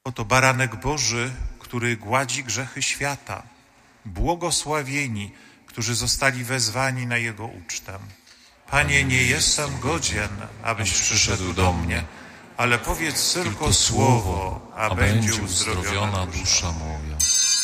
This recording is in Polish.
Oto baranek Boży, który gładzi grzechy świata. Błogosławieni, którzy zostali wezwani na Jego ucztę. Panie, nie jestem godzien, abyś przyszedł do mnie, ale powiedz tylko słowo, a będzie uzdrowiona dusza moja.